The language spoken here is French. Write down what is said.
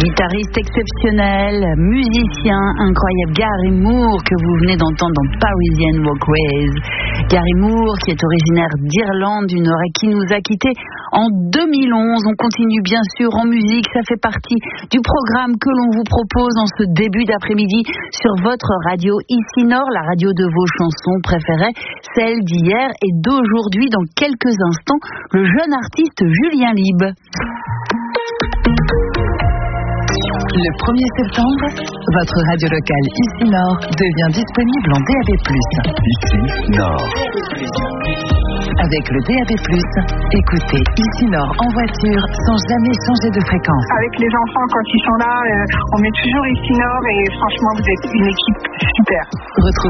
Guitariste exceptionnel, musicien incroyable, Gary Moore, que vous venez d'entendre dans Parisian Walkways. Gary Moore, qui est originaire d'Irlande du Nord et qui nous a quittés en 2011. On continue bien sûr en musique, ça fait partie du programme que l'on vous propose en ce début d'après-midi sur votre radio Ici Nord, la radio de vos chansons préférées, celle d'hier et d'aujourd'hui. Dans quelques instants, le jeune artiste Julien Lieb. Le 1er septembre, votre radio locale Ici Nord devient disponible en DAB+. Ici Nord. Avec le DAB+, écoutez Ici Nord en voiture sans jamais changer de fréquence. Avec les enfants, quand ils sont là, on met toujours Ici Nord et franchement, vous êtes une équipe super.